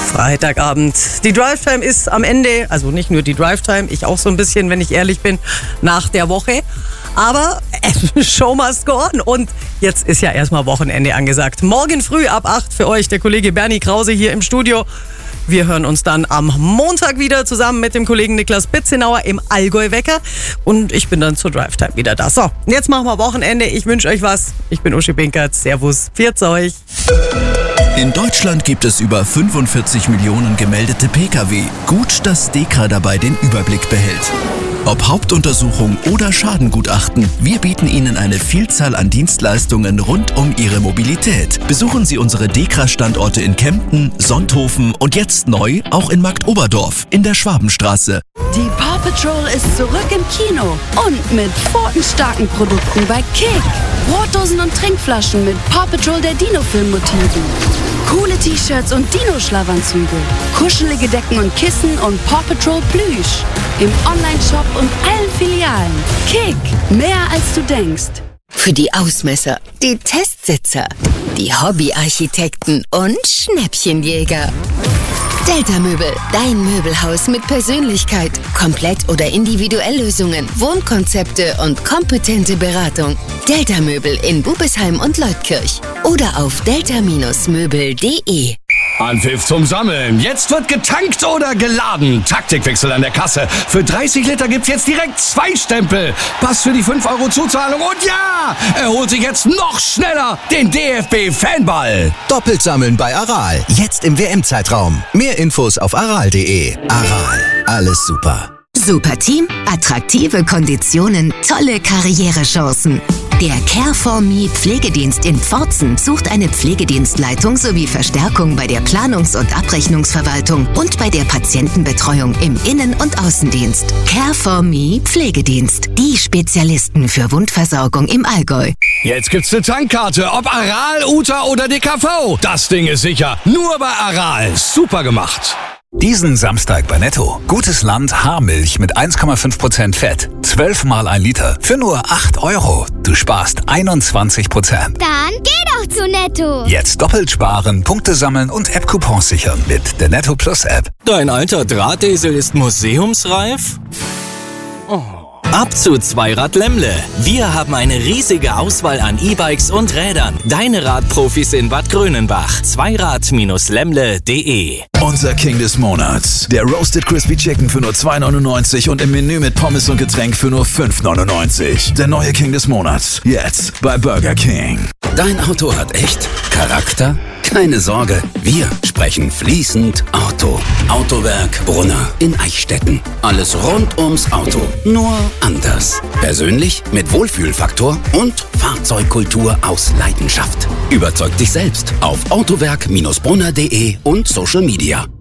Freitagabend. Die Drive-Time ist am Ende, also nicht nur die Drive-Time, ich auch so ein bisschen, wenn ich ehrlich bin, nach der Woche. Aber Show must go on. Und jetzt ist ja erstmal Wochenende angesagt. Morgen früh ab 8 für euch der Kollege Bernie Krause hier im Studio. Wir hören uns dann am Montag wieder zusammen mit dem Kollegen Niklas Bitzenauer im Allgäu-Wecker. Und ich bin dann zur Drive-Time wieder da. So, jetzt machen wir Wochenende. Ich wünsche euch was. Ich bin Uschi Pinkert. Servus. Pfiat euch. In Deutschland gibt es über 45 Millionen gemeldete Pkw. Gut, dass DEKRA dabei den Überblick behält. Ob Hauptuntersuchung oder Schadengutachten, wir bieten Ihnen eine Vielzahl an Dienstleistungen rund um Ihre Mobilität. Besuchen Sie unsere DEKRA-Standorte in Kempten, Sonthofen und jetzt neu auch in Marktoberdorf in der Schwabenstraße. Die Paw Patrol ist zurück im Kino und mit pfotenstarken Produkten bei Kick. Brotdosen und Trinkflaschen mit Paw Patrol der Dino-Film-Motiven. Coole T-Shirts und Dino-Schlafanzüge. Kuschelige Decken und Kissen und Paw Patrol Plüsch. Im Online-Shop und allen Filialen. Kick, mehr als du denkst. Für die Ausmesser, die Testsitzer, die Hobbyarchitekten und Schnäppchenjäger. Delta Möbel, dein Möbelhaus mit Persönlichkeit, komplett oder individuell Lösungen, Wohnkonzepte und kompetente Beratung. Delta Möbel in Bubesheim und Leutkirch oder auf delta-möbel.de. Anpfiff zum Sammeln. Jetzt wird getankt oder geladen. Taktikwechsel an der Kasse. Für 30 Liter gibt's jetzt direkt 2 Stempel. Pass für die 5 € Zuzahlung. Und ja, er holt sich jetzt noch schneller den DFB-Fanball. Doppelt sammeln bei Aral. Jetzt im WM-Zeitraum. Mehr Infos auf aral.de. Aral. Alles super. Super Team, attraktive Konditionen, tolle Karrierechancen. Der Care4Me Pflegedienst in Pforzen sucht eine Pflegedienstleitung sowie Verstärkung bei der Planungs- und Abrechnungsverwaltung und bei der Patientenbetreuung im Innen- und Außendienst. Care4Me Pflegedienst, die Spezialisten für Wundversorgung im Allgäu. Jetzt gibt's eine Tankkarte, ob Aral, Uta oder DKV. Das Ding ist sicher. Nur bei Aral. Super gemacht. Diesen Samstag bei Netto. Gutes Land Haarmilch mit 1,5% Fett. 12 mal 1 Liter. Für nur 8 €. Du sparst 21%. Dann geh doch zu Netto. Jetzt doppelt sparen, Punkte sammeln und App-Coupons sichern mit der Netto Plus App. Dein alter Drahtesel ist museumsreif? Oh. Ab zu Zweirad Lemmle. Wir haben eine riesige Auswahl an E-Bikes und Rädern. Deine Radprofis in Bad Grönenbach. Zweirad-lemmle.de. Unser King des Monats. Der Roasted Crispy Chicken für nur 2,99 und im Menü mit Pommes und Getränk für nur 5,99. Der neue King des Monats. Jetzt bei Burger King. Dein Auto hat echt Charakter? Keine Sorge, wir sprechen fließend Auto. Autowerk Brunner in Eichstätten. Alles rund ums Auto, nur anders. Persönlich mit Wohlfühlfaktor und Fahrzeugkultur aus Leidenschaft. Überzeug dich selbst auf autowerk-brunner.de und Social Media.